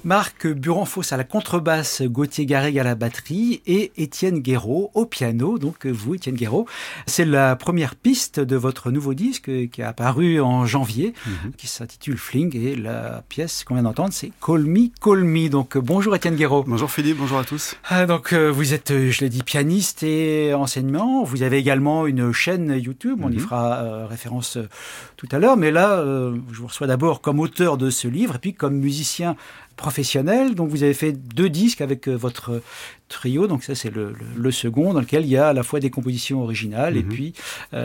Marc Buronfos à la contrebasse, Gauthier Garrigue à la batterie et Étienne Guéraud au piano. Donc vous, Étienne Guéraud, c'est la première piste de votre nouveau disque qui est apparu en janvier, qui s'intitule Fling, et la pièce qu'on vient d'entendre, c'est Call Me, Call Me. Donc bonjour Étienne Guéraud. Bonjour Philippe, bonjour à tous. Donc vous êtes, je l'ai dit, pianiste et enseignement. Vous avez également une chaîne YouTube, on y fera référence tout à l'heure. Mais là, je vous reçois d'abord comme auteur de ce livre et puis comme musicien professionnel. Donc vous avez fait 2 disques avec votre trio, donc ça c'est le second, dans lequel il y a à la fois des compositions originales et puis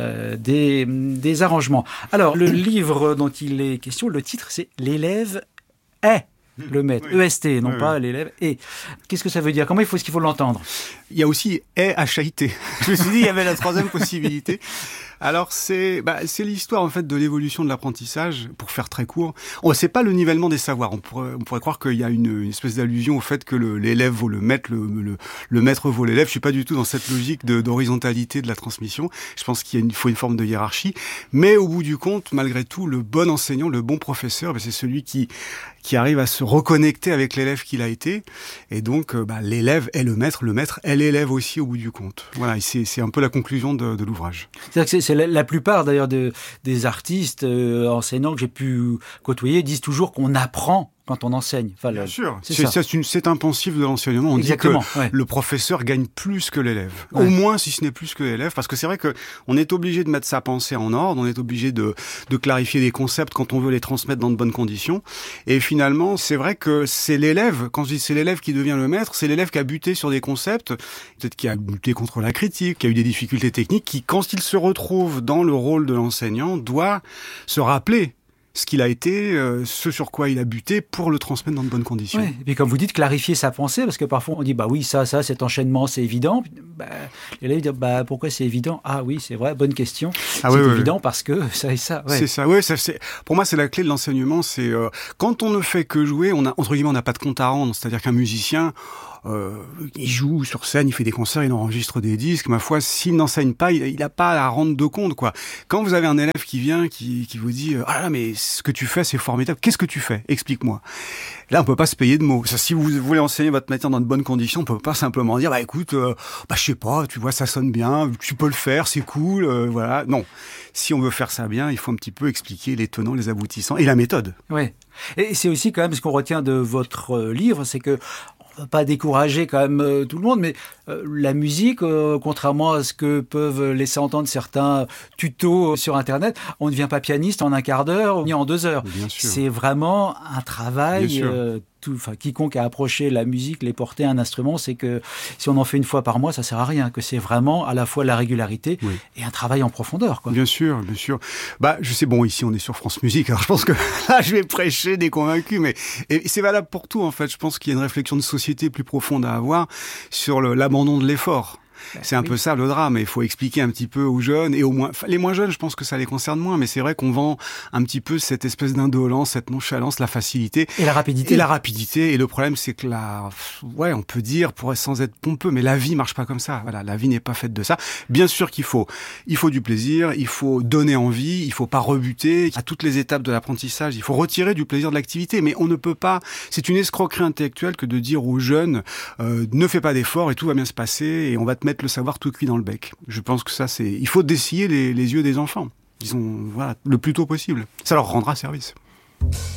des arrangements. Alors le livre dont il est question, le titre c'est L'élève est le maître, EST, non pas l'élève est. Qu'est-ce que ça veut dire? Est-ce qu'il faut l'entendre? Il y a aussi HIT. Je me suis dit il y avait la troisième possibilité. Alors c'est l'histoire en fait de l'évolution de l'apprentissage, pour faire très court. C'est pas le nivellement des savoirs. On pourrait croire qu'il y a une espèce d'allusion au fait que l'élève vaut le maître, le maître vaut l'élève. Je suis pas du tout dans cette logique d'horizontalité de la transmission. Je pense qu'il faut une forme de hiérarchie. Mais au bout du compte, malgré tout, le bon enseignant, le bon professeur, c'est celui qui arrive à se reconnecter avec l'élève qu'il a été. Et donc l'élève est le maître est l'élève aussi au bout du compte. Voilà, c'est un peu la conclusion de l'ouvrage. C'est la plupart d'ailleurs des artistes enseignants que j'ai pu côtoyer disent toujours qu'on apprend quand on enseigne. Bien sûr, c'est un pensif de l'enseignement. On Exactement, dit que le professeur gagne plus que l'élève. Au moins, si ce n'est plus que l'élève, parce que c'est vrai que on est obligé de mettre sa pensée en ordre, on est obligé de clarifier des concepts quand on veut les transmettre dans de bonnes conditions. Et finalement, c'est vrai que c'est l'élève, quand je dis c'est l'élève qui devient le maître, c'est l'élève qui a buté sur des concepts, peut-être qui a buté contre la critique, qui a eu des difficultés techniques, qui, quand il se retrouve dans le rôle de l'enseignant, doit se rappeler ce qu'il a été, ce sur quoi il a buté, pour le transmettre dans de bonnes conditions. Oui. Et puis comme vous dites, clarifier sa pensée, parce que parfois on dit oui, ça, cet enchaînement, c'est évident. Et là, il dit pourquoi c'est évident? Ah oui, c'est vrai, bonne question. C'est évident parce que ça et ça. Ouais. C'est ça. Oui, pour moi, c'est la clé de l'enseignement. C'est quand on ne fait que jouer, on n'a pas de compte à rendre. C'est-à-dire qu'un musicien, il joue sur scène, il fait des concerts, il enregistre des disques. Ma foi, s'il n'enseigne pas, il n'a pas à rendre de compte, quoi. Quand vous avez un élève qui vient, qui vous dit ah là, mais ce que tu fais, c'est formidable. Qu'est-ce que tu fais? Explique-moi. Là, on peut pas se payer de mots. Si vous voulez enseigner votre matière dans de bonnes conditions, on peut pas simplement dire écoute, je sais pas, tu vois, ça sonne bien, tu peux le faire, c'est cool, voilà. Non. Si on veut faire ça bien, il faut un petit peu expliquer les tenants, les aboutissants et la méthode. Ouais. Et c'est aussi quand même ce qu'on retient de votre livre, c'est que on va pas décourager quand même tout le monde, mais la musique, contrairement à ce que peuvent laisser entendre certains tutos sur Internet, on ne devient pas pianiste en un quart d'heure ni en 2 heures. C'est vraiment un travail. Quiconque a approché la musique, les porter un instrument, c'est que si on en fait une fois par mois, ça sert à rien. Que c'est vraiment à la fois la régularité et un travail en profondeur, quoi. Bien sûr. Je sais, ici on est sur France Musique, alors je pense que là je vais prêcher des convaincus, mais c'est valable pour tout en fait. Je pense qu'il y a une réflexion de société plus profonde à avoir sur l'abandon de l'effort. C'est un peu ça le drame, et il faut expliquer un petit peu aux jeunes, et les moins jeunes, je pense que ça les concerne moins, mais c'est vrai qu'on vend un petit peu cette espèce d'indolence, cette nonchalance, la facilité. Et la rapidité. Et le problème, c'est que on peut dire, sans être pompeux, mais la vie marche pas comme ça. Voilà, la vie n'est pas faite de ça. Bien sûr qu'il faut du plaisir, il faut donner envie, il faut pas rebuter. À toutes les étapes de l'apprentissage, il faut retirer du plaisir de l'activité, mais on ne peut pas, c'est une escroquerie intellectuelle que de dire aux jeunes, ne fais pas d'efforts et tout va bien se passer, et on va te mettre le savoir tout cuit dans le bec. Je pense que il faut dessiller les yeux des enfants. Disons, le plus tôt possible. Ça leur rendra service.